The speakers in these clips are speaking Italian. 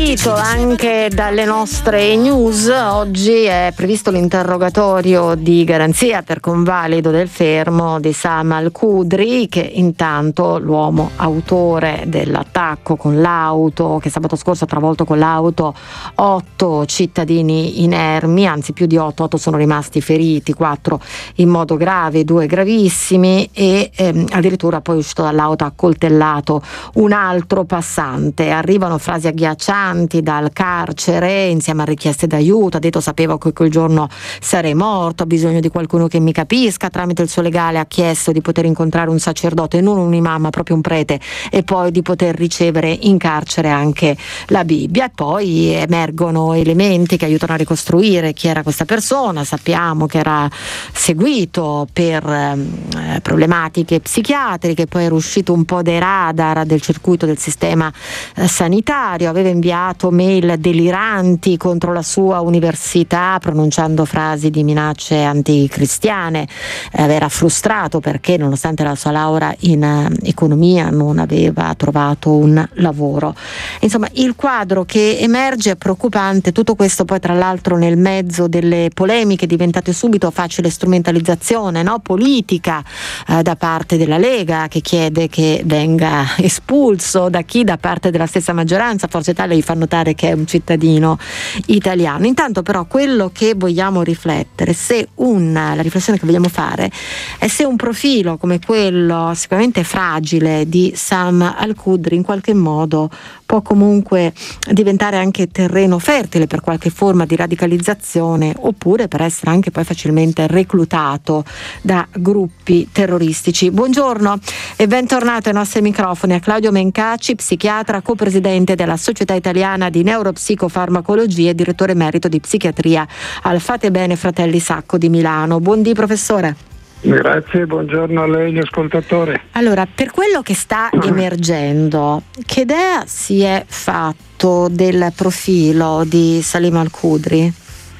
seguito anche dalle nostre news. Oggi è previsto l'interrogatorio di garanzia per convalido del fermo di Sam Al-Qudri, che intanto l'uomo autore dell'attacco con l'auto, che sabato scorso ha travolto con l'auto 8 cittadini inermi, anzi più di 8 sono rimasti feriti, 4 in modo grave, 2 gravissimi, e addirittura poi uscito dall'auto ha accoltellato un altro passante. Arrivano frasi agghiaccianti dal carcere insieme a richieste d'aiuto. Ha detto: sapevo che quel giorno sarei morto, ho bisogno di qualcuno che mi capisca. Tramite il suo legale ha chiesto di poter incontrare un sacerdote, non un imam ma proprio un prete, e poi di poter ricevere in carcere anche la Bibbia. E poi emergono elementi che aiutano a ricostruire chi era questa persona. Sappiamo che era seguito per problematiche psichiatriche, poi era uscito un po' dai radar del circuito del sistema sanitario, aveva inviato mail deliranti contro la sua università pronunciando frasi di minacce anticristiane, era frustrato perché nonostante la sua laurea in economia non aveva trovato un lavoro. Insomma, il quadro che emerge è preoccupante, tutto questo poi tra l'altro nel mezzo delle polemiche diventate subito facile strumentalizzazione, no? Politica da parte della Lega, che chiede che venga espulso da parte della stessa maggioranza. Forza Italia gli fa notare che è un cittadino italiano. Intanto però quello che vogliamo riflettere, la riflessione che vogliamo fare è se un profilo come quello sicuramente fragile di Sam Al-Qudri in qualche modo può comunque diventare anche terreno fertile per qualche forma di radicalizzazione, oppure per essere anche poi facilmente reclutato da gruppi terroristici. Buongiorno e bentornato ai nostri microfoni a Claudio Mencacci, psichiatra, copresidente della Società Italiana di Neuropsicofarmacologia e direttore emerito di psichiatria al Fate Bene Fratelli Sacco di Milano. Buondì professore. Grazie, buongiorno a lei, gli ascoltatori. Allora, per quello che sta emergendo, che idea si è fatto del profilo di Salim Al-Qudri?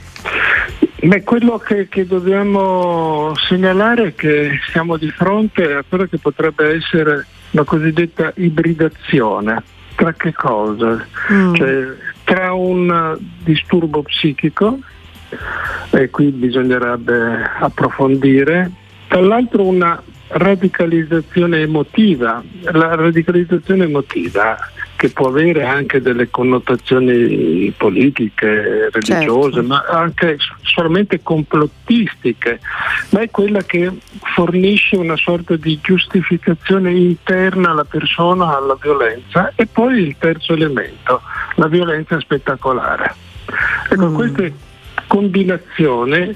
Quello che dobbiamo segnalare è che siamo di fronte a quello che potrebbe essere la cosiddetta ibridazione. Tra che cosa? Cioè, tra un disturbo psichico, e qui bisognerebbe approfondire, dall'altro una radicalizzazione emotiva. La radicalizzazione emotiva, che può avere anche delle connotazioni politiche, religiose, certo, ma anche solamente complottistiche, ma è quella che fornisce una sorta di giustificazione interna alla persona, alla violenza. E poi il terzo elemento, la violenza spettacolare. Ecco, queste combinazioni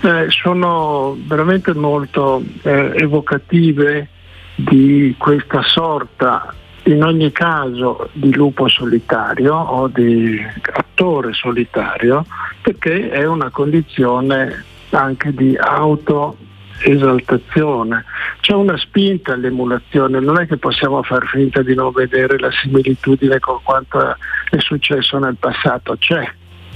sono veramente molto evocative di questa sorta, in ogni caso, di lupo solitario o di attore solitario, perché è una condizione anche di autoesaltazione. C'è una spinta all'emulazione, non è che possiamo far finta di non vedere la similitudine con quanto è successo nel passato, c'è.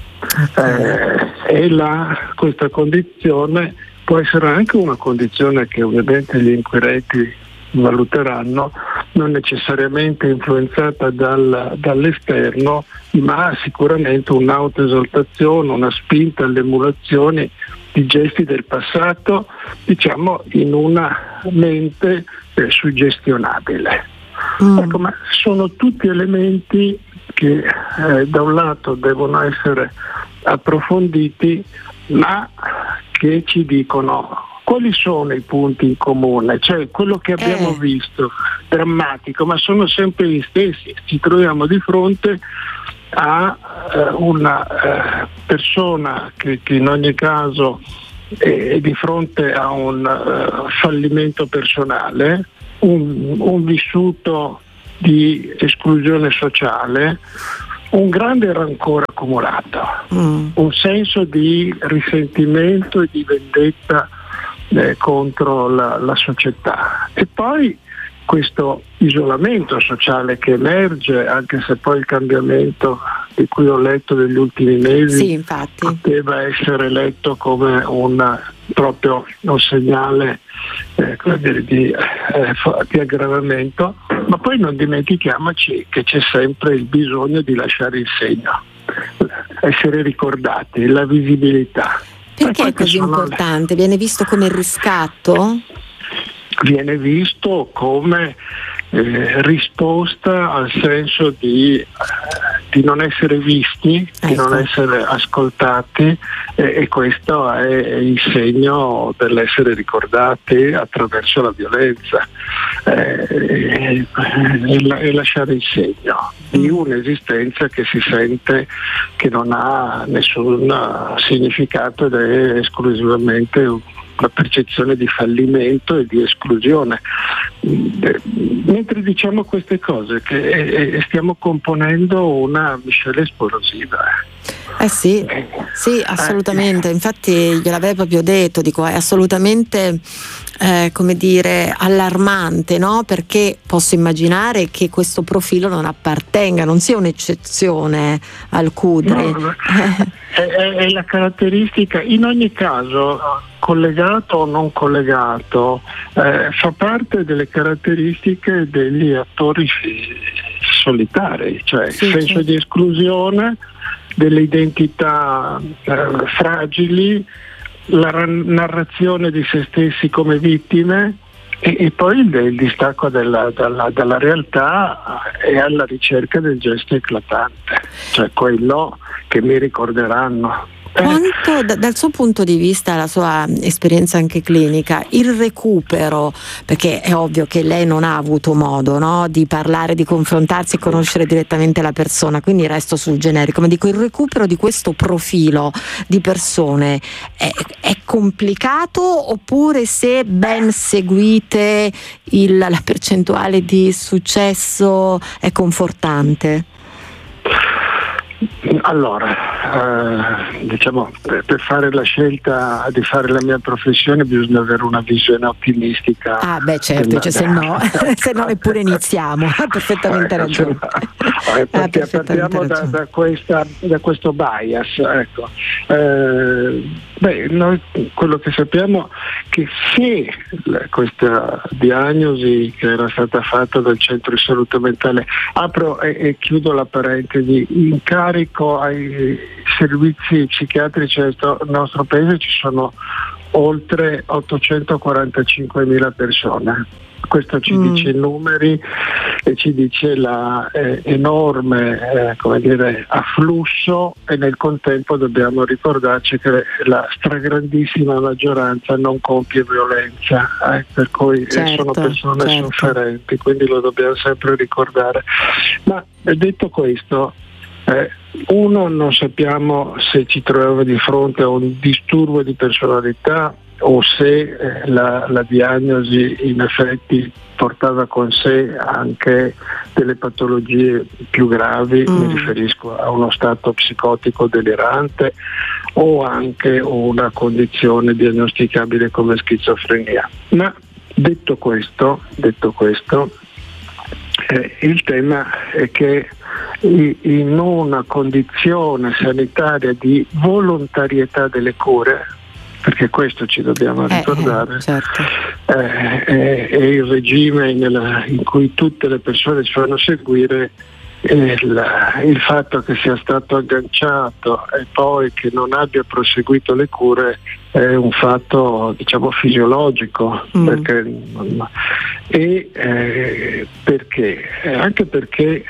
E questa condizione può essere anche una condizione che ovviamente gli inquirenti valuteranno, non necessariamente influenzata dall'esterno, ma sicuramente un'autoesaltazione, una spinta alle emulazioni di gesti del passato, diciamo in una mente suggestionabile. Ecco, ma sono tutti elementi che da un lato devono essere approfonditi, ma che ci dicono quali sono i punti in comune. Cioè, quello che abbiamo visto, drammatico, ma sono sempre gli stessi. Ci troviamo di fronte a una persona che in ogni caso è di fronte a un fallimento personale, un vissuto di esclusione sociale, un grande rancore accumulato, un senso di risentimento e di vendetta contro la società, e poi questo isolamento sociale che emerge, anche se poi il cambiamento di cui ho letto negli ultimi mesi poteva essere letto come proprio un segnale di aggravamento, Ma poi non dimentichiamoci che c'è sempre il bisogno di lasciare il segno, essere ricordati, la visibilità. Perché è così importante? Viene visto come riscatto? Viene visto come risposta al senso di non essere visti, di non essere ascoltati, e questo è il segno dell'essere ricordati attraverso la violenza, e lasciare il segno di un'esistenza che si sente che non ha nessun significato ed è esclusivamente la percezione di fallimento e di esclusione. Mentre diciamo queste cose che stiamo componendo una miscela esplosiva. Sì, assolutamente. Infatti gliel'avevo proprio detto, dico, è assolutamente come dire, allarmante, no? Perché posso immaginare che questo profilo non appartenga, non sia un'eccezione al Cudri. No, è la caratteristica, in ogni caso, collegato o non collegato, fa parte delle caratteristiche degli attori solitari, cioè il senso di esclusione, delle identità fragili, la narrazione di se stessi come vittime e poi il distacco dalla realtà e alla ricerca del gesto eclatante, cioè quello che mi ricorderanno. Quanto dal suo punto di vista, la sua esperienza anche clinica, il recupero, perché è ovvio che lei non ha avuto modo, no, di parlare, di confrontarsi e conoscere direttamente la persona, quindi resto sul generico, ma dico, il recupero di questo profilo di persone è complicato, oppure se ben seguite la percentuale di successo è confortante? Allora, diciamo, per fare la scelta di fare la mia professione bisogna avere una visione ottimistica. Certo, se no neppure iniziamo. Ha perfettamente ragione. Partiamo da questo bias. Ecco. Noi quello che sappiamo è che se questa diagnosi che era stata fatta dal centro di salute mentale, apro e chiudo la parentesi, in carico ai servizi psichiatrici del nostro paese ci sono oltre 845.000 persone. Questo ci dice i numeri e ci dice la enorme afflusso, e nel contempo dobbiamo ricordarci che la stragrandissima maggioranza non compie violenza, per cui sono persone sofferenti, quindi lo dobbiamo sempre ricordare. Ma detto questo, uno, non sappiamo se ci troviamo di fronte a un disturbo di personalità o se la diagnosi in effetti portava con sé anche delle patologie più gravi, mi riferisco a uno stato psicotico delirante o anche una condizione diagnosticabile come schizofrenia. Ma detto questo, il tema è che in una condizione sanitaria di volontarietà delle cure, perché questo ci dobbiamo ricordare, è il regime in cui tutte le persone si fanno seguire, il fatto che sia stato agganciato e poi che non abbia proseguito le cure è un fatto, diciamo, fisiologico, perché anche perché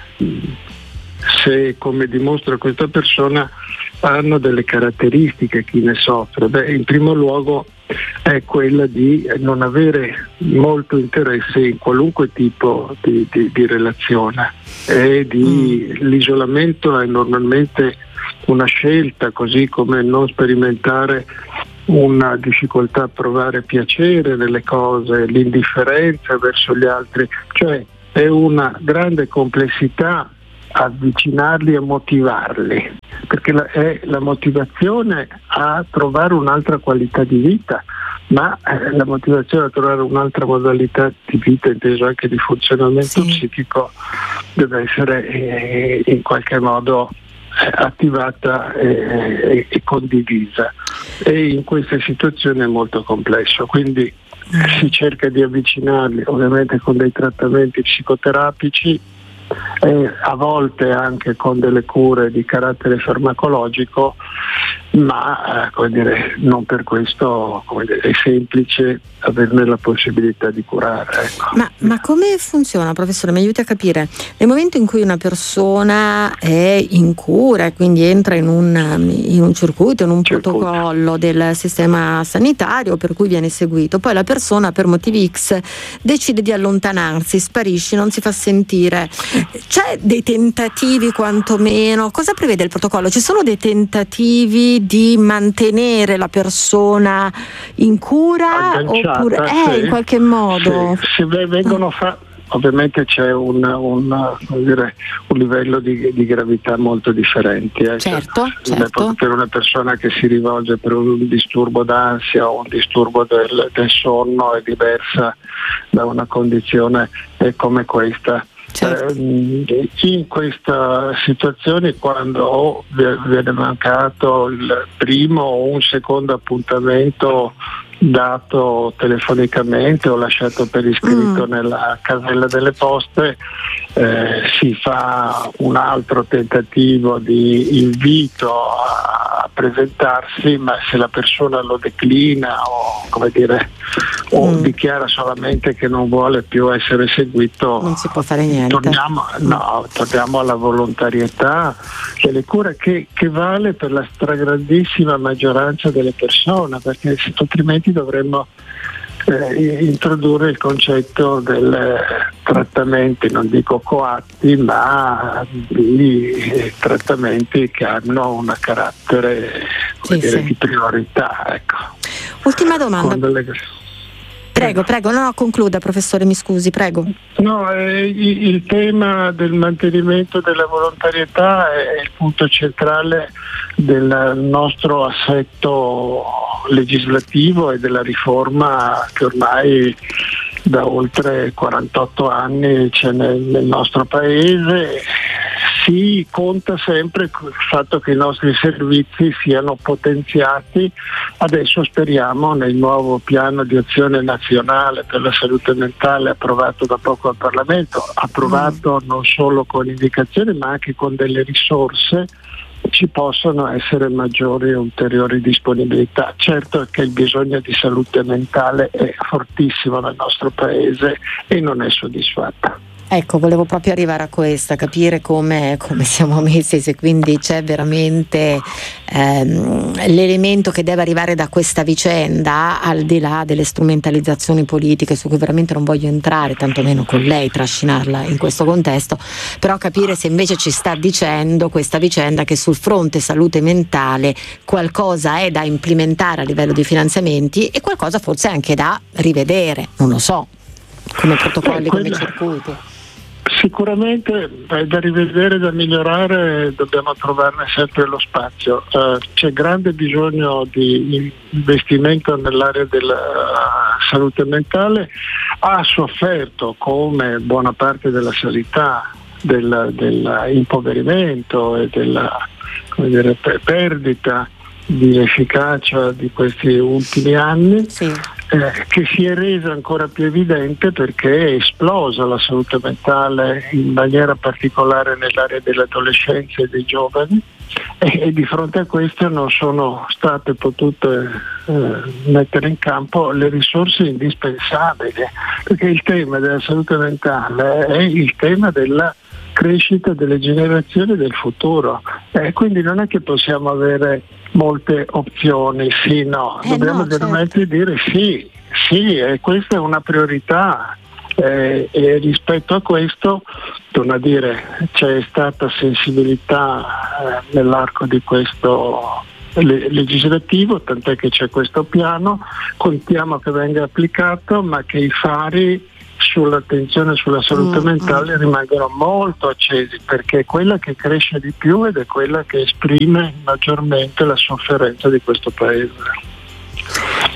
se, come dimostra questa persona, hanno delle caratteristiche chi ne soffre, in primo luogo è quella di non avere molto interesse in qualunque tipo di relazione, e l'isolamento è normalmente una scelta, così come non sperimentare una difficoltà a provare piacere nelle cose, l'indifferenza verso gli altri, cioè è una grande complessità avvicinarli e motivarli, perché è la motivazione a trovare un'altra qualità di vita, ma la motivazione a trovare un'altra modalità di vita, inteso anche di funzionamento psichico, deve essere in qualche modo attivata e condivisa, e in questa situazione è molto complesso, quindi si cerca di avvicinarli ovviamente con dei trattamenti psicoterapici e a volte anche con delle cure di carattere farmacologico, ma non per questo è semplice averne la possibilità di curare. Ecco. Ma come funziona, professore? Mi aiuti a capire. Nel momento in cui una persona è in cura e quindi entra in un circuito, in un protocollo del sistema sanitario per cui viene seguito, poi la persona per motivi X decide di allontanarsi, sparisce, non si fa sentire. C'è dei tentativi quantomeno? Cosa prevede il protocollo? Ci sono dei tentativi di mantenere la persona in cura oppure sì, in qualche modo? Sì, vengono ovviamente c'è un livello di gravità molto differente. Certo. Per una persona che si rivolge per un disturbo d'ansia o un disturbo del sonno è diversa da una condizione come questa. Certo. In questa situazione, quando viene mancato il primo o un secondo appuntamento dato telefonicamente o lasciato per iscritto nella casella delle poste, si fa un altro tentativo di invito a presentarsi, ma se la persona lo declina o dichiara solamente che non vuole più essere seguito, non si può fare niente. Torniamo alla volontarietà delle cure che vale per la stragrandissima maggioranza delle persone, perché altrimenti dovremmo introdurre il concetto del trattamenti, non dico coatti, ma di trattamenti che hanno un carattere di priorità. Ecco. Ultima domanda. Prego, no, concluda, professore, mi scusi, prego. No, il tema del mantenimento della volontarietà è il punto centrale del nostro assetto legislativo e della riforma che ormai da oltre 48 anni c'è nel nostro Paese. Si conta sempre il fatto che i nostri servizi siano potenziati. Adesso speriamo nel nuovo piano di azione nazionale per la salute mentale approvato da poco al Parlamento, approvato non solo con indicazioni ma anche con delle risorse, ci possono essere maggiori e ulteriori disponibilità. Certo che il bisogno di salute mentale è fortissimo nel nostro Paese e non è soddisfatta. Ecco, volevo proprio arrivare a questa, capire come siamo messi, se quindi c'è veramente l'elemento che deve arrivare da questa vicenda, al di là delle strumentalizzazioni politiche su cui veramente non voglio entrare, tantomeno con lei trascinarla in questo contesto, però capire se invece ci sta dicendo questa vicenda che sul fronte salute mentale qualcosa è da implementare a livello di finanziamenti e qualcosa forse anche da rivedere, non lo so, come protocolli, come circuiti. Sicuramente è da rivedere, da migliorare, dobbiamo trovarne sempre lo spazio. C'è grande bisogno di investimento nell'area della salute mentale, ha sofferto come buona parte della sanità dell'impoverimento e della perdita di efficacia di questi ultimi anni. Sì. Che si è resa ancora più evidente perché è esplosa la salute mentale in maniera particolare nell'area dell'adolescenza e dei giovani e di fronte a questo non sono state potute mettere in campo le risorse indispensabili, perché il tema della salute mentale è il tema della crescita delle generazioni del futuro, quindi non è che possiamo avere molte opzioni, sì, no, dobbiamo veramente dire sì, e questa è una priorità e rispetto a questo, torno a dire, c'è stata sensibilità nell'arco di questo legislativo, tant'è che c'è questo piano, contiamo che venga applicato, ma che i fari sull'attenzione sulla salute mentale rimangono molto accesi, perché è quella che cresce di più ed è quella che esprime maggiormente la sofferenza di questo Paese.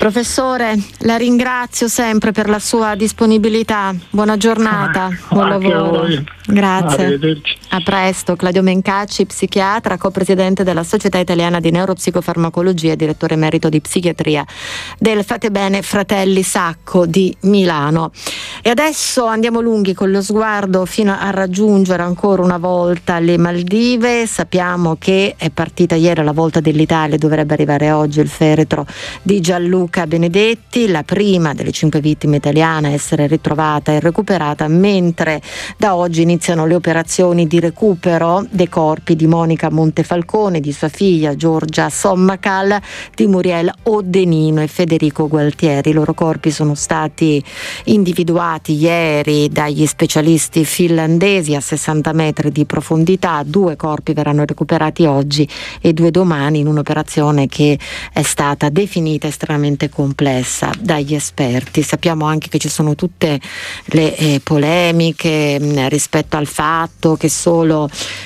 Professore, la ringrazio sempre per la sua disponibilità. Buona giornata, buon lavoro. Grazie. Arrivederci. A presto. Claudio Mencacci, psichiatra, copresidente della Società Italiana di Neuropsicofarmacologia e direttore emerito di psichiatria del Fate Bene Fratelli Sacco di Milano. E adesso andiamo lunghi con lo sguardo fino a raggiungere ancora una volta le Maldive. Sappiamo che è partita ieri la volta dell'Italia, dovrebbe arrivare oggi il feretro di Gianluca Benedetti, la prima delle 5 vittime italiane a essere ritrovata e recuperata, mentre da oggi iniziano le operazioni di recupero dei corpi di Monica Montefalcone, di sua figlia Giorgia Sommacal, di Muriel Odenino e Federico Gualtieri. I loro corpi sono stati individuati ieri dagli specialisti finlandesi a 60 metri di profondità. 2 corpi verranno recuperati oggi e 2 domani, in un'operazione che è stata definita estremamente complessa dagli esperti. Sappiamo anche che ci sono tutte le polemiche rispetto al fatto che solo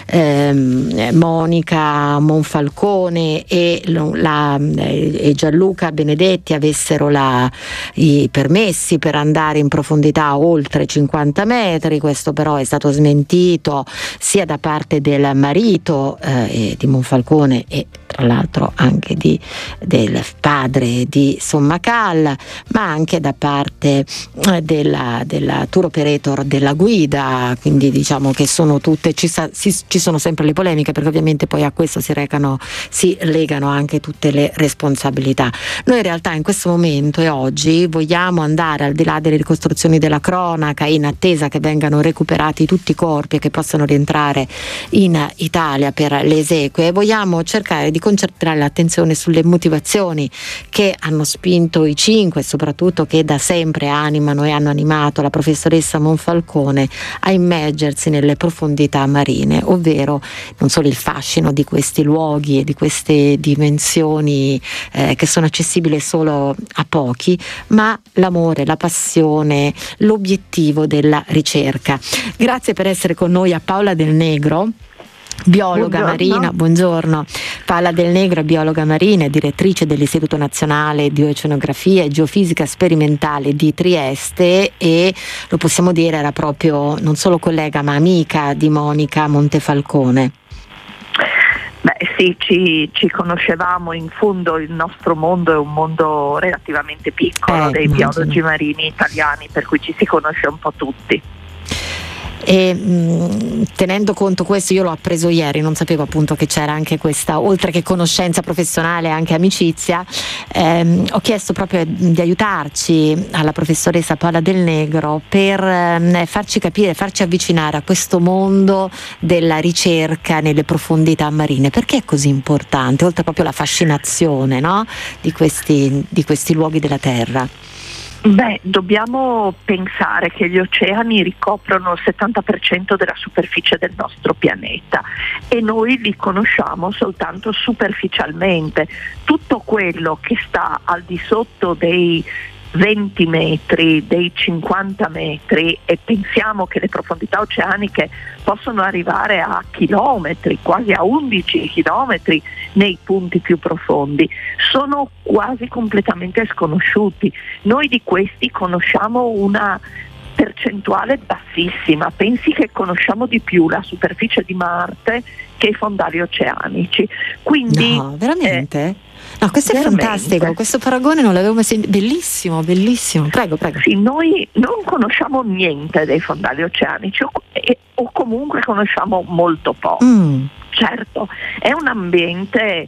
Monica Monfalcone e Gianluca Benedetti avessero i permessi per andare in profondità oltre 50 metri. Questo però è stato smentito sia da parte del marito di Monfalcone e tra l'altro anche del padre di Sommacal, ma anche da parte della tour operator della guida. Quindi diciamo che sono tutte, ci sono sempre le polemiche, perché ovviamente poi a questo si legano anche tutte le responsabilità. Noi in realtà in questo momento e oggi vogliamo andare al di là delle ricostruzioni della cronaca, in attesa che vengano recuperati tutti i corpi e che possano rientrare in Italia per le esequie. Vogliamo cercare di concentrare l'attenzione sulle motivazioni che hanno spinto i 5 e soprattutto che da sempre animano e hanno animato la professoressa Monfalcone a immergersi nelle profondità marine, ovvero non solo il fascino di questi luoghi e di queste dimensioni che sono accessibili solo a pochi, ma l'amore, la passione, l'obiettivo della ricerca. Grazie per essere con noi a Paola Del Negro, biologa marina. Buongiorno. Paola Del Negro è biologa marina e direttrice dell'Istituto Nazionale di Oceanografia e Geofisica Sperimentale di Trieste, e lo possiamo dire era proprio non solo collega ma amica di Monica Montefalcone. Beh sì, ci conoscevamo. In fondo il nostro mondo è un mondo relativamente piccolo dei biologi marini italiani, per cui ci si conosce un po' tutti. E tenendo conto questo, io l'ho appreso ieri, non sapevo appunto che c'era anche questa, oltre che conoscenza professionale, anche amicizia. Ho chiesto proprio di aiutarci alla professoressa Paola Del Negro per farci capire, farci avvicinare a questo mondo della ricerca nelle profondità marine. Perché è così importante, oltre proprio alla fascinazione, no? di questi luoghi della Terra? Beh, dobbiamo pensare che gli oceani ricoprono il 70% della superficie del nostro pianeta e noi li conosciamo soltanto superficialmente. Tutto quello che sta al di sotto dei 20 metri, dei 50 metri, e pensiamo che le profondità oceaniche possono arrivare a chilometri, quasi a 11 chilometri nei punti più profondi, sono quasi completamente sconosciuti. Noi di questi conosciamo una percentuale bassissima. Pensi che conosciamo di più la superficie di Marte che i fondali oceanici. Quindi, no, veramente? No, questo è veramente fantastico, questo paragone non l'avevo mai sentito, bellissimo, bellissimo, prego. Sì, noi non conosciamo niente dei fondali oceanici o comunque conosciamo molto poco. Certo, è un ambiente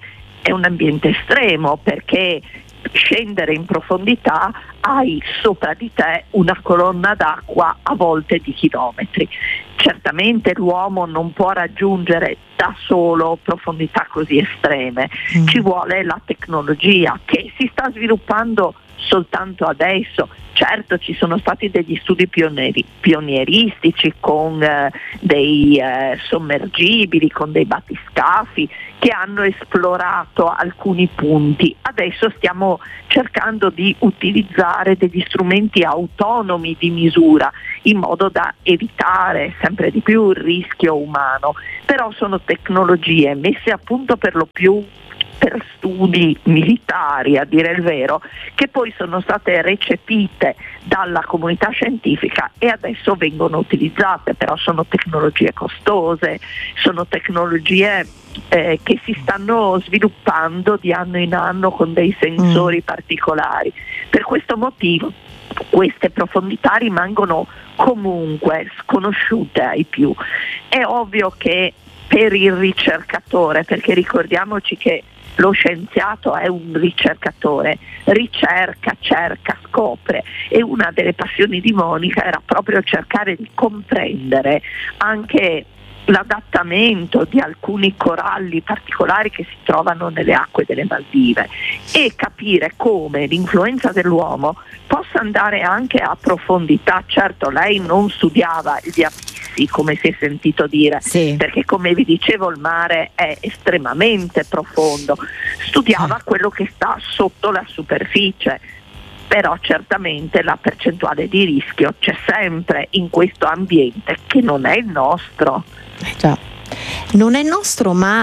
estremo, perché scendere in profondità hai sopra di te una colonna d'acqua a volte di chilometri. Certamente l'uomo non può raggiungere da solo profondità così estreme, ci vuole la tecnologia che si sta soltanto adesso. Certo, ci sono stati degli studi pionieristici con dei sommergibili, con dei battiscafi che hanno esplorato alcuni punti. Adesso stiamo cercando di utilizzare degli strumenti autonomi di misura in modo da evitare sempre di più il rischio umano, però sono tecnologie messe a punto per lo più per studi militari, a dire il vero, che poi sono state recepite dalla comunità scientifica e adesso vengono utilizzate, però sono tecnologie costose, sono tecnologie che si stanno sviluppando di anno in anno con dei sensori particolari. Per questo motivo queste profondità rimangono comunque sconosciute ai più. È ovvio che per il ricercatore, perché ricordiamoci che lo scienziato è un ricercatore, ricerca, cerca, scopre, e una delle passioni di Monica era proprio cercare di comprendere anche l'adattamento di alcuni coralli particolari che si trovano nelle acque delle Maldive e capire come l'influenza dell'uomo possa andare anche a profondità. Certo, lei non studiava gli abissi, come si è sentito dire, sì, perché come vi dicevo il mare è estremamente profondo, studiava quello che sta sotto la superficie. Però certamente la percentuale di rischio c'è sempre in questo ambiente che non è il nostro. Già, non è il nostro, ma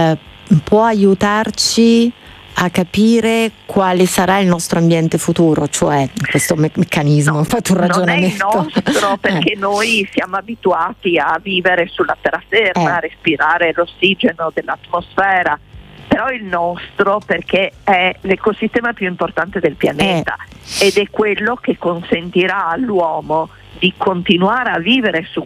può aiutarci a capire quale sarà il nostro ambiente futuro, cioè questo meccanismo. Ho fatto un ragionamento. Non è il nostro perché noi siamo abituati a vivere sulla terraferma, a respirare l'ossigeno dell'atmosfera, però il nostro perché è l'ecosistema più importante del pianeta ed è quello che consentirà all'uomo di continuare a vivere su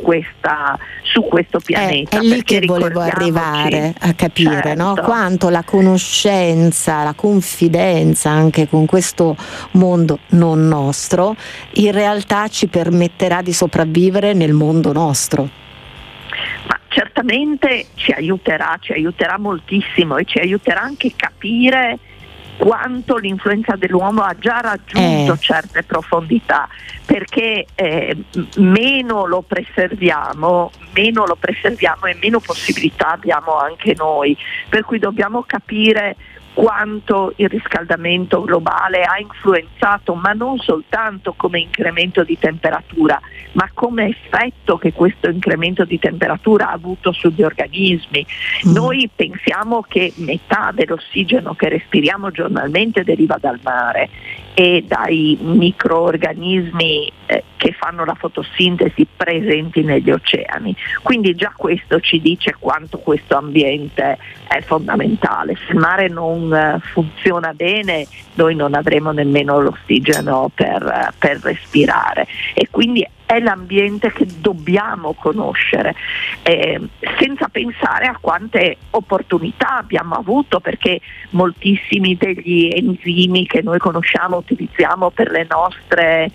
questo pianeta. È lì che volevo arrivare a capire, certo, no? Quanto la conoscenza, la confidenza anche con questo mondo non nostro in realtà ci permetterà di sopravvivere nel mondo nostro. Ma certamente ci aiuterà moltissimo e ci aiuterà anche a capire quanto l'influenza dell'uomo ha già raggiunto certe profondità, perché meno lo preserviamo e meno possibilità abbiamo anche noi, per cui dobbiamo capire quanto il riscaldamento globale ha influenzato, ma non soltanto come incremento di temperatura, ma come effetto che questo incremento di temperatura ha avuto sugli organismi. Noi pensiamo che metà dell'ossigeno che respiriamo giornalmente deriva dal mare e dai microorganismi che fanno la fotosintesi presenti negli oceani. Quindi già questo ci dice quanto questo ambiente è fondamentale. Se il mare non funziona bene, noi non avremo nemmeno l'ossigeno per respirare, e quindi è l'ambiente che dobbiamo conoscere, senza pensare a quante opportunità abbiamo avuto, perché moltissimi degli enzimi che noi conosciamo, utilizziamo per le nostre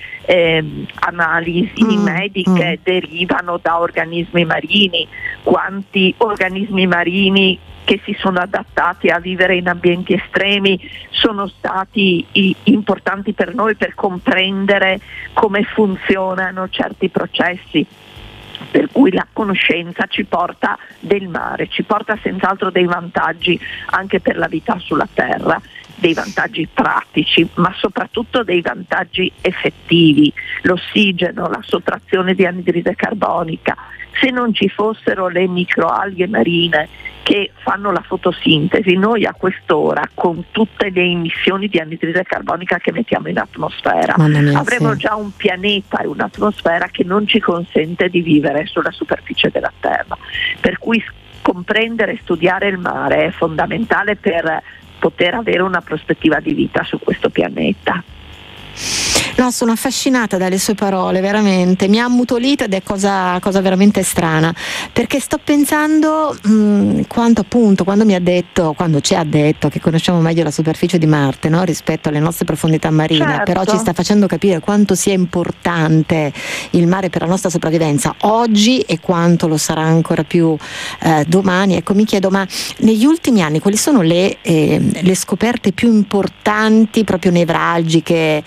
analisi mediche derivano da organismi marini. Quanti organismi marini che si sono adattati a vivere in ambienti estremi sono stati importanti per noi per comprendere come funzionano certi processi. Per cui la conoscenza ci porta del mare, ci porta senz'altro dei vantaggi anche per la vita sulla Terra, dei vantaggi pratici, ma soprattutto dei vantaggi effettivi. L'ossigeno, la sottrazione di anidride carbonica. Se non ci fossero le microalghe marine che fanno la fotosintesi, noi a quest'ora, con tutte le emissioni di anidride carbonica che mettiamo in atmosfera, avremo già un pianeta e un'atmosfera che non ci consente di vivere sulla superficie della Terra. Per cui comprendere e studiare il mare è fondamentale per poter avere una prospettiva di vita su questo pianeta. No, sono affascinata dalle sue parole, veramente, mi ha ammutolito ed è cosa veramente strana, perché sto pensando quanto appunto quando ci ha detto che conosciamo meglio la superficie di Marte, no? Rispetto alle nostre profondità marine, certo, però ci sta facendo capire quanto sia importante il mare per la nostra sopravvivenza oggi e quanto lo sarà ancora più domani. Ecco, mi chiedo, ma negli ultimi anni quali sono le scoperte più importanti, proprio nevralgiche,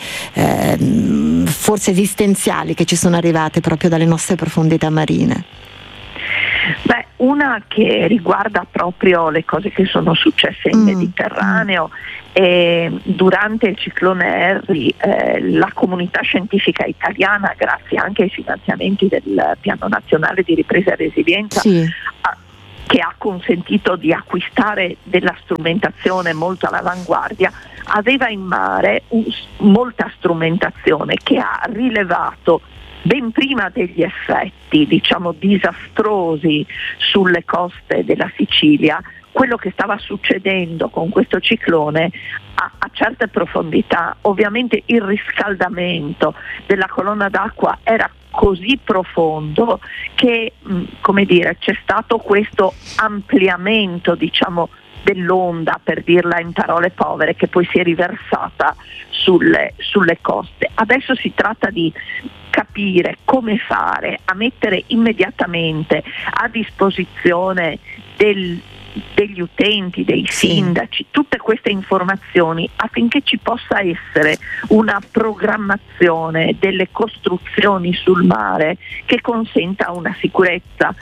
forse esistenziali, che ci sono arrivate proprio dalle nostre profondità marine? Beh, una che riguarda proprio le cose che sono successe in Mediterraneo. Durante il ciclone Harry la comunità scientifica italiana, grazie anche ai finanziamenti del Piano Nazionale di Ripresa e Resilienza, che ha consentito di acquistare della strumentazione molto all'avanguardia, aveva in mare molta strumentazione che ha rilevato ben prima degli effetti, diciamo, disastrosi sulle coste della Sicilia, quello che stava succedendo con questo ciclone a certe profondità. Ovviamente il riscaldamento della colonna d'acqua era così profondo che c'è stato questo ampliamento, diciamo, dell'onda, per dirla in parole povere, che poi si è riversata sulle coste. Adesso si tratta di capire come fare a mettere immediatamente a disposizione degli utenti, dei sindaci, tutte queste informazioni affinché ci possa essere una programmazione delle costruzioni sul mare che consenta una sicurezza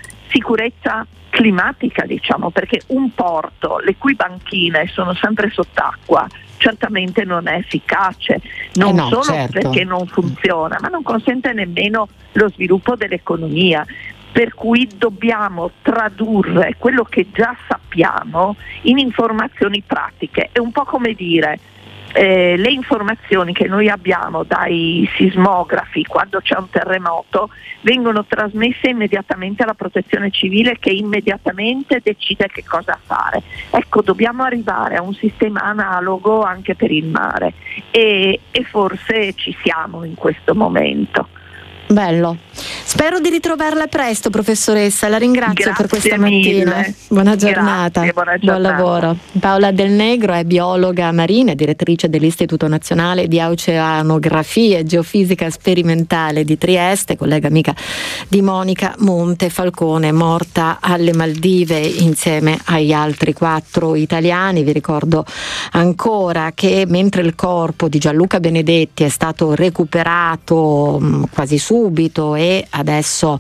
climatica, diciamo, perché un porto le cui banchine sono sempre sott'acqua certamente non è efficace, non solo certo, perché non funziona, ma non consente nemmeno lo sviluppo dell'economia. Per cui dobbiamo tradurre quello che già sappiamo in informazioni pratiche. È un po' come dire, le informazioni che noi abbiamo dai sismografi quando c'è un terremoto vengono trasmesse immediatamente alla protezione civile, che immediatamente decide che cosa fare. Ecco, dobbiamo arrivare a un sistema analogo anche per il mare e forse ci siamo in questo momento. Bello. Spero di ritrovarla presto, professoressa. La ringrazio per questa mattina. Mille. Buona giornata. Grazie, buona Buon giornata. lavoro. Paola Del Negro è biologa marina e direttrice dell'Istituto Nazionale di Oceanografia e Geofisica Sperimentale di Trieste, collega amica di Monica Montefalcone, morta alle Maldive insieme agli altri 4 italiani. Vi ricordo ancora che mentre il corpo di Gianluca Benedetti è stato recuperato quasi subito e adesso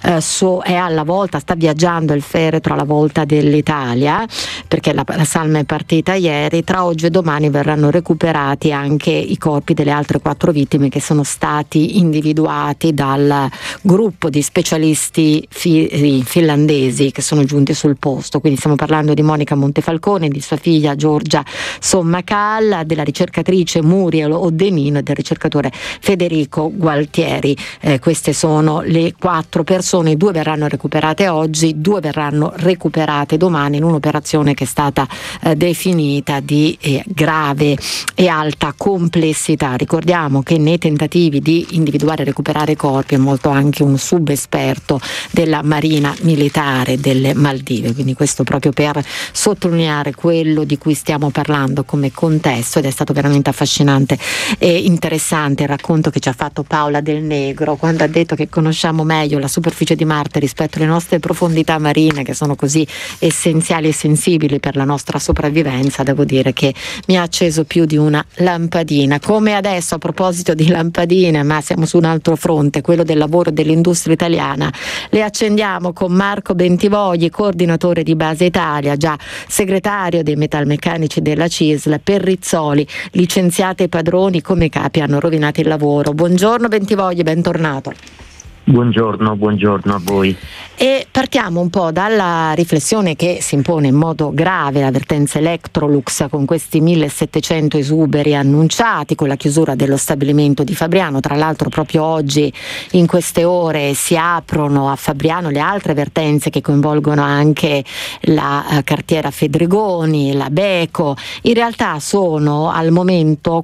è alla volta, sta viaggiando il feretro alla volta dell'Italia, perché la salma è partita ieri. Tra oggi e domani verranno recuperati anche i corpi delle altre 4 vittime che sono stati individuati dal gruppo di specialisti finlandesi che sono giunti sul posto. Quindi stiamo parlando di Monica Montefalcone, di sua figlia Giorgia Sommacal, della ricercatrice Muriel Oddemino e del ricercatore Federico Gualtieri. Queste sono le 4 persone, 2 verranno recuperate oggi, 2 verranno recuperate domani in un'operazione che è stata definita di grave e alta complessità. Ricordiamo che nei tentativi di individuare e recuperare i corpi è molto anche un subesperto della Marina Militare delle Maldive, quindi questo proprio per sottolineare quello di cui stiamo parlando come contesto. Ed è stato veramente affascinante e interessante il racconto che ci ha fatto Paola Del Negro quando ha detto che conosciamo meglio la superficie di Marte rispetto alle nostre profondità marine, che sono così essenziali e sensibili per la nostra sopravvivenza. Devo dire che mi ha acceso più di una lampadina. Come adesso, a proposito di lampadine, ma siamo su un altro fronte, quello del lavoro dell'industria italiana, le accendiamo con Marco Bentivogli, coordinatore di Base Italia, già segretario dei metalmeccanici della CISL. Per Rizzoli, licenziate e padroni come capi hanno rovinato il lavoro. Buongiorno Bentivogli, bentornato. Buongiorno a voi. E partiamo un po' dalla riflessione che si impone in modo grave la vertenza Electrolux, con questi 1700 esuberi annunciati, con la chiusura dello stabilimento di Fabriano. Tra l'altro proprio oggi, in queste ore, si aprono a Fabriano le altre vertenze che coinvolgono anche la cartiera Fedrigoni, la Beko. In realtà sono al momento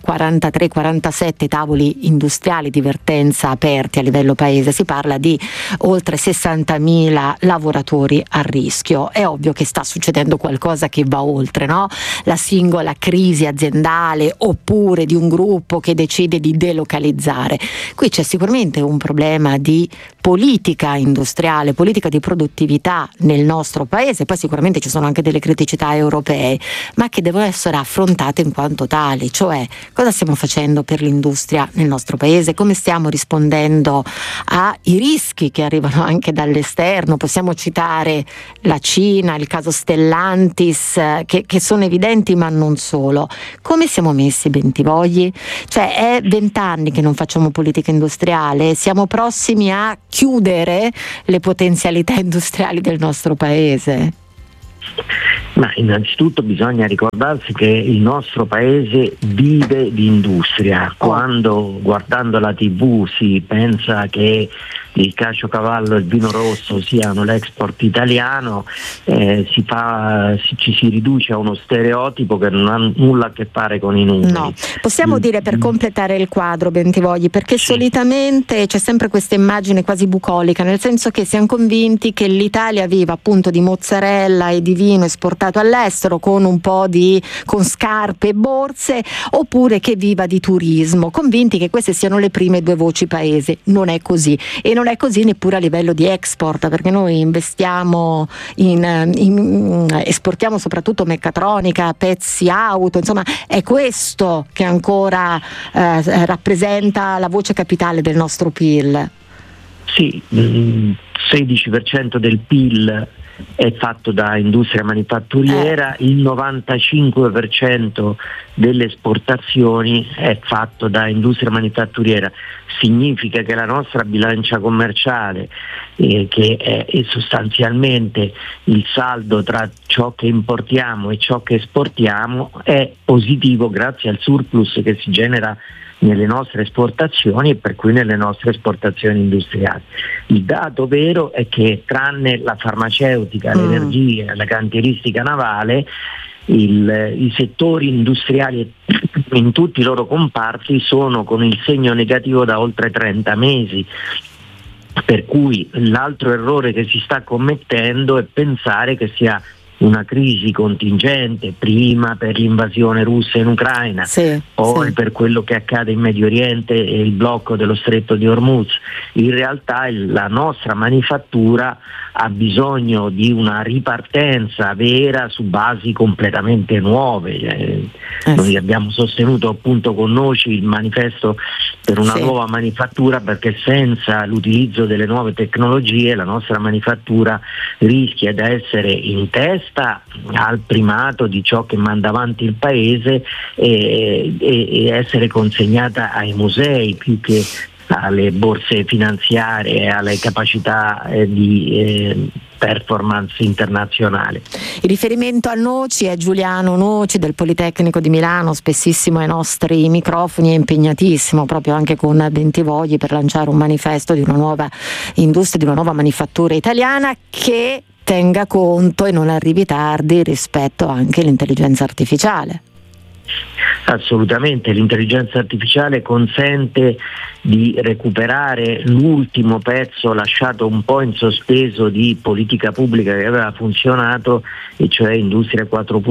43-47 tavoli industriali di vertenza aperti a livello paese. Si parla di oltre 60.000 lavoratori a rischio. È ovvio che sta succedendo qualcosa che va oltre, no? La singola crisi aziendale oppure di un gruppo che decide di delocalizzare. Qui c'è sicuramente un problema di politica industriale, politica di produttività nel nostro paese. Poi sicuramente ci sono anche delle criticità europee, ma che devono essere affrontate in quanto tali. Cioè, cosa stiamo facendo per l'industria nel nostro paese? Come stiamo rispondendo ai rischi che arrivano anche dall'esterno? Possiamo citare la Cina, il caso Stellantis, che sono evidenti, ma non solo. Come siamo messi, Bentivogli? Cioè, è 20 anni che non facciamo politica industriale, siamo prossimi a chiudere le potenzialità industriali del nostro paese. Ma innanzitutto bisogna ricordarsi che il nostro paese vive di industria. Quando guardando la TV si pensa che il caciocavallo e il vino rosso siano l'export italiano, ci si riduce a uno stereotipo che non ha nulla a che fare con i numeri. No, possiamo dire, per completare il quadro, Bentivogli, perché solitamente c'è sempre questa immagine quasi bucolica, nel senso che siamo convinti che l'Italia viva appunto di mozzarella e di vino esportato all'estero con con scarpe e borse, oppure che viva di turismo, convinti che queste siano le prime due voci paese. Non è così, e non è così neppure a livello di export, perché noi investiamo esportiamo soprattutto meccatronica, pezzi auto, insomma è questo che ancora rappresenta la voce capitale del nostro PIL. Sì, 16% del PIL è fatto da industria manifatturiera, il 95% delle esportazioni è fatto da industria manifatturiera. Significa che la nostra bilancia commerciale, che è sostanzialmente il saldo tra ciò che importiamo e ciò che esportiamo, è positivo grazie al surplus che si genera nelle nostre esportazioni e per cui nelle nostre esportazioni industriali. Il dato vero è che tranne la farmaceutica, l'energia, la cantieristica navale, i settori industriali in tutti i loro comparti sono con il segno negativo da oltre 30 mesi. Per cui l'altro errore che si sta commettendo è pensare che sia una crisi contingente, prima per l'invasione russa in Ucraina, poi per quello che accade in Medio Oriente e il blocco dello stretto di Hormuz. In realtà la nostra manifattura ha bisogno di una ripartenza vera su basi completamente nuove. Noi abbiamo sostenuto appunto con Noci il manifesto per una nuova manifattura, perché senza l'utilizzo delle nuove tecnologie la nostra manifattura rischia di essere in testa al primato di ciò che manda avanti il paese e essere consegnata ai musei più che alle borse finanziarie e alle capacità di performance internazionale. Il riferimento a Noci è Giuliano Noci del Politecnico di Milano, spessissimo ai nostri microfoni, è impegnatissimo proprio anche con Bentivogli per lanciare un manifesto di una nuova industria, di una nuova manifattura italiana che tenga conto e non arrivi tardi rispetto anche all'intelligenza artificiale. Assolutamente, l'intelligenza artificiale consente di recuperare l'ultimo pezzo lasciato un po' in sospeso di politica pubblica che aveva funzionato, e cioè Industria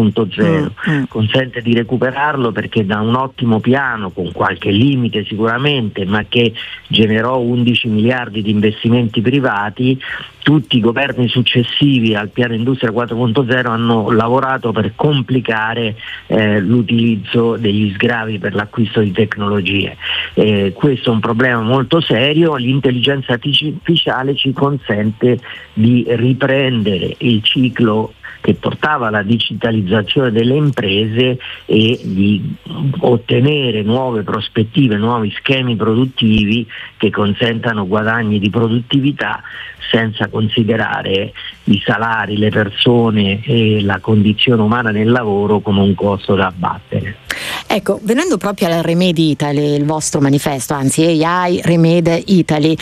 4.0. Consente di recuperarlo perché da un ottimo piano, con qualche limite sicuramente, ma che generò 11 miliardi di investimenti privati, tutti i governi successivi al piano Industria 4.0 hanno lavorato per complicare l'utilizzo degli sgravi per l'acquisto di tecnologie. Questo è un problema molto serio. L'intelligenza artificiale ci consente di riprendere il ciclo che portava alla digitalizzazione delle imprese e di ottenere nuove prospettive, nuovi schemi produttivi che consentano guadagni di produttività senza considerare i salari, le persone e la condizione umana nel lavoro come un costo da abbattere. Ecco, venendo proprio al Remedi Italy, il vostro manifesto, anzi AI Remedi Italy,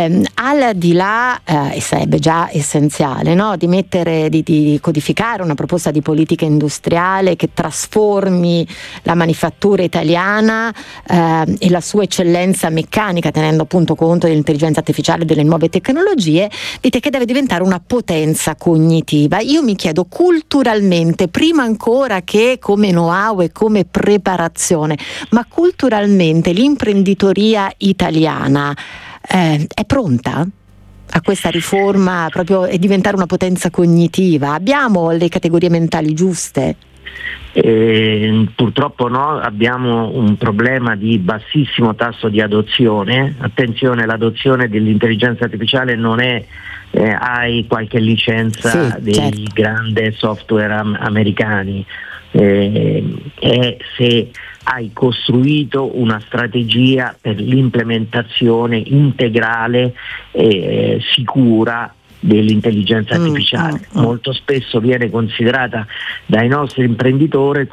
al di là, e sarebbe già essenziale, no, di codificare una proposta di politica industriale che trasformi la manifattura italiana e la sua eccellenza meccanica, tenendo appunto conto dell'intelligenza artificiale e delle nuove tecnologie, dite che deve diventare una potenza cognitiva. Io mi chiedo, culturalmente, prima ancora che come know-how e come preparazione, ma culturalmente l'imprenditoria italiana è pronta a questa riforma proprio e diventare una potenza cognitiva? Abbiamo le categorie mentali giuste? Purtroppo no, abbiamo un problema di bassissimo tasso di adozione. Attenzione, l'adozione dell'intelligenza artificiale non è hai qualche licenza dei grandi software americani, è se hai costruito una strategia per l'implementazione integrale e sicura dell'intelligenza artificiale. Molto spesso viene considerata dai nostri imprenditori